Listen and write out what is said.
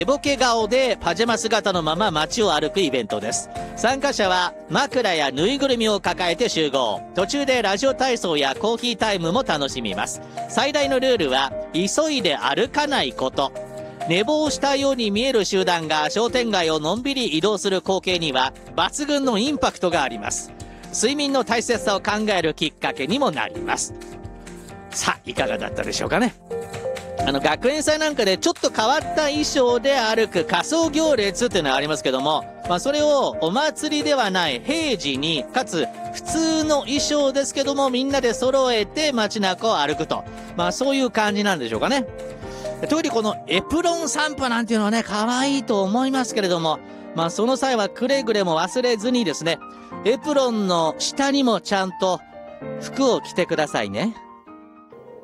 寝ぼけ顔でパジャマ姿のまま街を歩くイベントです。参加者は枕やぬいぐるみを抱えて集合。途中でラジオ体操やコーヒータイムも楽しみます。最大のルールは急いで歩かないこと。寝坊したように見える集団が商店街をのんびり移動する光景には抜群のインパクトがあります。睡眠の大切さを考えるきっかけにもなります。さあ、いかがだったでしょうかね。学園祭なんかでちょっと変わった衣装で歩く仮装行列っていうのはありますけども、それをお祭りではない平時に、かつ普通の衣装ですけどもみんなで揃えて街中を歩くと、そういう感じなんでしょうかね。特にこのエプロン散歩なんていうのはね、可愛いと思いますけれども、その際はくれぐれも忘れずにですね、エプロンの下にもちゃんと服を着てくださいね。